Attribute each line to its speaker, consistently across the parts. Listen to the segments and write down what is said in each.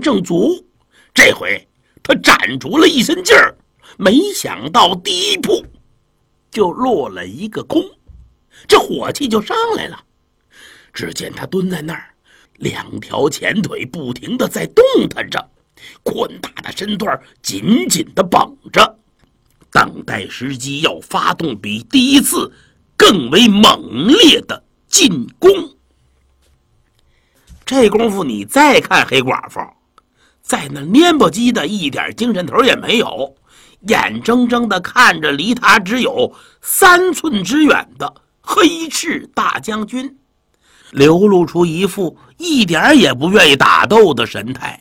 Speaker 1: 正足。这回他站出了一身劲儿，没想到第一扑就落了一个空，这火气就上来了。只见他蹲在那儿，两条前腿不停地在动弹着，宽大的身段紧紧地绷着，等待时机要发动比第一次更为猛烈的进攻。这功夫你再看黑寡妇，在那蔫不唧的一点精神头也没有，眼睁睁地看着离他只有3寸之远的黑赤大将军流露出一副一点也不愿意打斗的神态。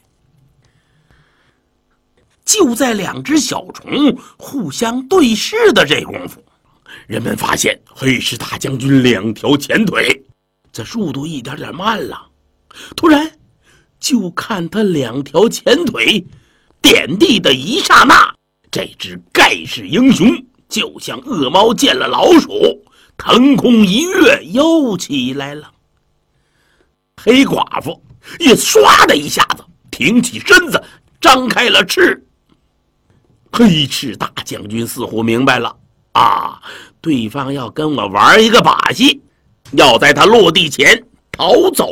Speaker 1: 就在两只小虫互相对视的这功夫，人们发现黑赤大将军两条前腿这速度一点点慢了。突然就看他两条前腿点地的一刹那，这只盖世英雄就像恶猫见了老鼠，腾空一跃游起来了。黑寡妇也唰的一下子挺起身子，张开了翅。黑赤大将军似乎明白了啊，对方要跟我玩一个把戏，要在他落地前逃走。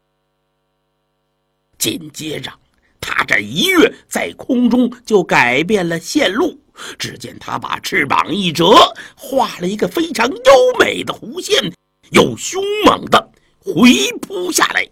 Speaker 1: 紧接着他这一跃在空中就改变了线路，只见他把翅膀一折，画了一个非常优美的弧线，又凶猛的回扑下来。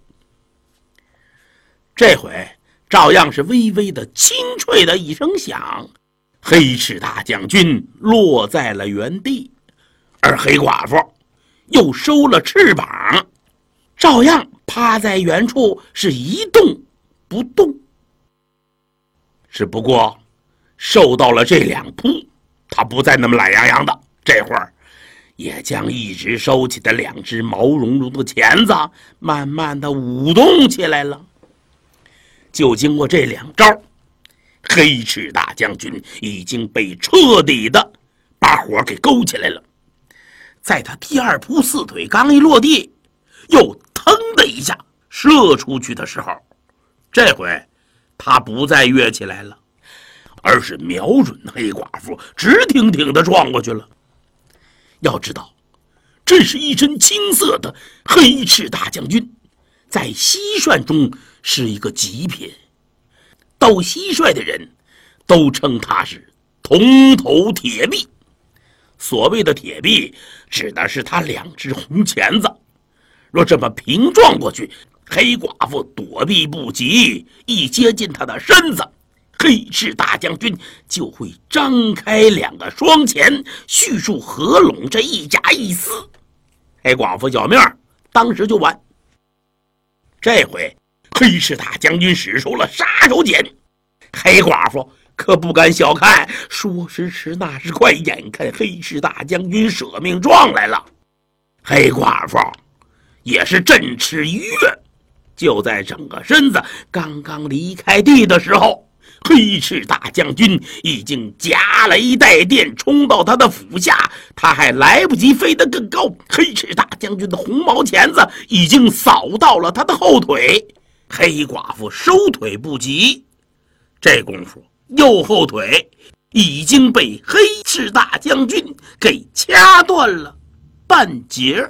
Speaker 1: 这回照样是微微的清脆的一声响，黑赤大将军落在了原地，而黑寡妇又收了翅膀，照样趴在原处是一动不动。只不过受到了这两扑，他不再那么懒洋洋的，这会儿也将一直收起的两只毛茸茸的钳子慢慢的舞动起来了。就经过这两招，黑赤大将军已经被彻底的把火给勾起来了。在他第二扑四腿刚一落地，又腾的一下射出去的时候，这回他不再跃起来了，而是瞄准黑寡妇直挺挺地撞过去了。要知道，这是一身青色的黑赤大将军，在蟋蟀中是一个极品，斗蟋蟀的人都称他是铜头铁臂。所谓的铁臂指的是他两只红钳子，若这么平撞过去，黑寡妇躲避不及，一接近他的身子，黑赤大将军就会张开两个双钳，迅速合拢这一夹一丝，黑寡妇小命当时就完。这回黑赤大将军使出了杀手锏，黑寡妇可不敢小看，说时迟那时快，眼看黑赤大将军舍命撞来了，黑寡妇也是振翅一跃，就在整个身子刚刚离开地的时候，黑赤大将军已经夹雷带电冲到他的腹下，他还来不及飞得更高，黑赤大将军的红毛钳子已经扫到了他的后腿，黑寡妇收腿不及，这功夫右后腿已经被黑赤大将军给掐断了半截。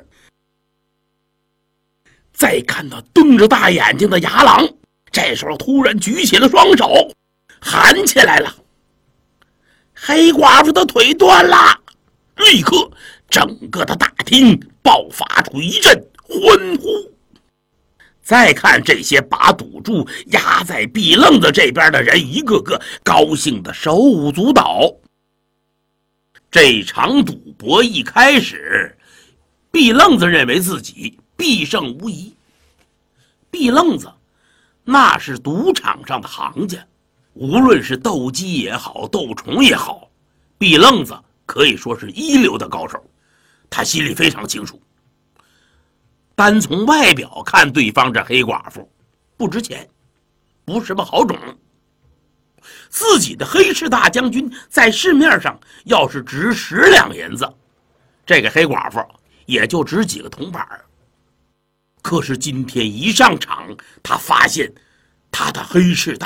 Speaker 1: 再看到瞪着大眼睛的牙狼，这时候突然举起了双手，喊起来了：黑寡妇的腿断了！立刻整个的大厅爆发出一阵欢呼。再看这些把赌注压在毕愣子这边的人，一个个高兴的手舞足蹈。这场赌博一开始，毕愣子认为自己必胜无疑。毕愣子那是赌场上的行家，无论是斗鸡也好，斗虫也好，毕愣子可以说是一流的高手。他心里非常清楚，单从外表看，对方这黑寡妇不值钱，不是什么好种。自己的黑赤大将军在市面上要是值10两银子，这个黑寡妇也就值几个铜板。可是今天一上场，他发现他的黑赤大